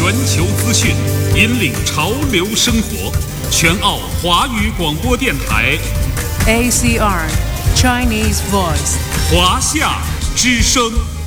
全球资讯，引领潮流生活。全澳华语广播电台 ACR Chinese Voice 华夏之声。